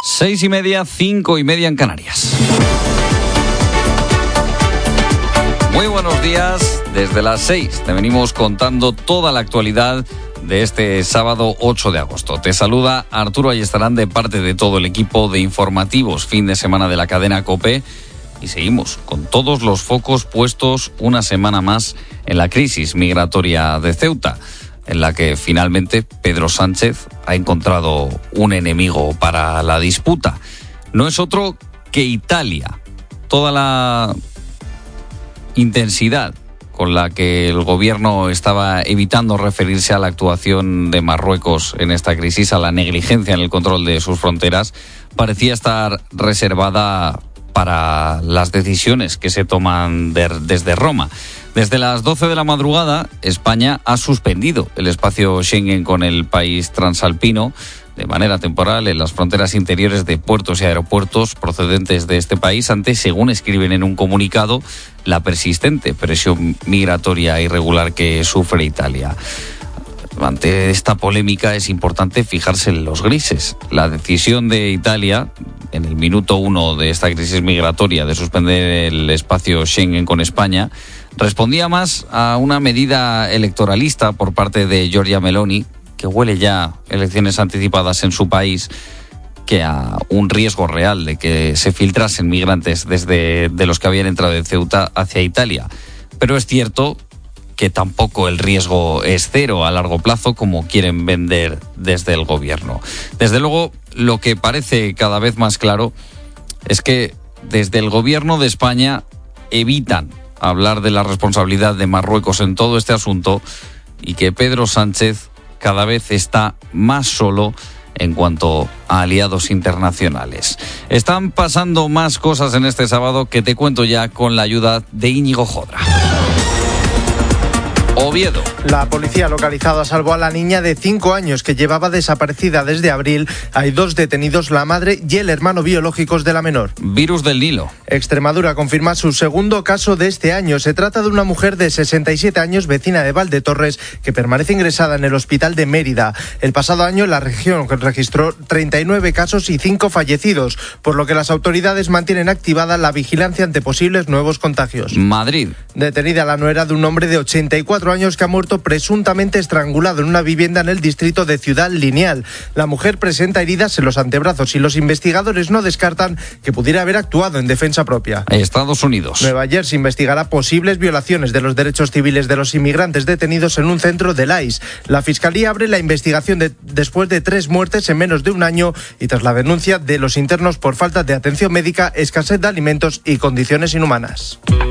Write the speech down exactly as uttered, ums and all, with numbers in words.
Seis y media, cinco y media en Canarias. Muy buenos días. Desde las seis te venimos contando toda la actualidad de este sábado ocho de agosto. Te saluda Arturo Ayestarán de parte de todo el equipo de informativos fin de semana de la cadena COPE y seguimos con todos los focos puestos una semana más en la crisis migratoria de Ceuta, en la que finalmente Pedro Sánchez ha encontrado un enemigo para la disputa. No es otro que Italia. Toda la intensidad con la que el gobierno estaba evitando referirse a la actuación de Marruecos en esta crisis, a la negligencia en el control de sus fronteras, parecía estar reservada para las decisiones que se toman de, desde Roma. Desde las doce de la madrugada, España ha suspendido el espacio Schengen con el país transalpino de manera temporal en las fronteras interiores de puertos y aeropuertos procedentes de este país ante, según escriben en un comunicado, la persistente presión migratoria irregular que sufre Italia. Ante esta polémica es importante fijarse en los grises. La decisión de Italia, en el minuto uno de esta crisis migratoria, de suspender el espacio Schengen con España, respondía más a una medida electoralista por parte de Giorgia Meloni, que huele ya elecciones anticipadas en su país, que a un riesgo real de que se filtrasen migrantes desde de los que habían entrado de Ceuta hacia Italia. Pero es cierto que tampoco el riesgo es cero a largo plazo, como quieren vender desde el gobierno. Desde luego, lo que parece cada vez más claro es que desde el gobierno de España evitan hablar de la responsabilidad de Marruecos en todo este asunto y que Pedro Sánchez cada vez está más solo en cuanto a aliados internacionales. Están pasando más cosas en este sábado que te cuento ya con la ayuda de Íñigo Jodra. Oviedo. La policía ha localizado a salvo a la niña de cinco años que llevaba desaparecida desde abril. Hay dos detenidos, la madre y el hermano biológicos de la menor. Virus del Nilo. Extremadura confirma su segundo caso de este año. Se trata de una mujer de sesenta y siete años, vecina de Valdetorres, que permanece ingresada en el hospital de Mérida. El pasado año la región registró treinta y nueve casos y cinco fallecidos, por lo que las autoridades mantienen activada la vigilancia ante posibles nuevos contagios. Madrid. Detenida la nuera de un hombre de ochenta y cuatro años que ha muerto presuntamente estrangulado en una vivienda en el distrito de Ciudad Lineal. La mujer presenta heridas en los antebrazos y los investigadores no descartan que pudiera haber actuado en defensa propia. Estados Unidos. Nueva Jersey investigará posibles violaciones de los derechos civiles de los inmigrantes detenidos en un centro del I C E. La Fiscalía abre la investigación de, después de tres muertes en menos de un año y tras la denuncia de los internos por falta de atención médica, escasez de alimentos y condiciones inhumanas.